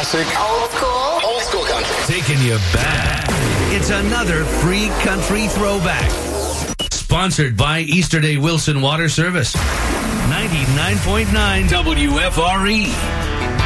classic. Old school. Old school country. Taking you back. It's another free country throwback. Sponsored by Easterday Wilson Water Service. 99.9 WFRE.